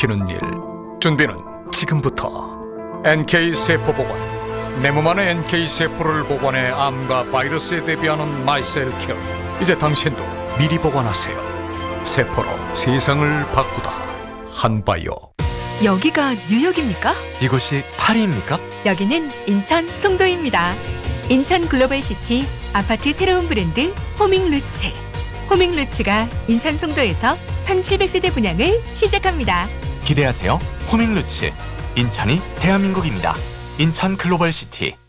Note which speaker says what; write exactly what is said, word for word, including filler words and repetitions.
Speaker 1: 지키는 일. 준비는 지금부터. 엔케이 세포보관. 내 몸 안에 엔케이 세포를 보관해 암과 바이러스에 대비하는 마이셀케어. 이제 당신도 미리 보관하세요. 세포로 세상을 바꾸다. 한바이오.
Speaker 2: 여기가 뉴욕입니까?
Speaker 3: 이곳이 파리입니까?
Speaker 2: 여기는 인천 송도입니다. 인천 글로벌시티 아파트 새로운 브랜드 호밍루츠. 호밍루츠가 인천 송도에서 천칠백 세대 분양을 시작합니다.
Speaker 3: 기대하세요. 호밍루츠. 인천이 대한민국입니다. 인천 글로벌시티.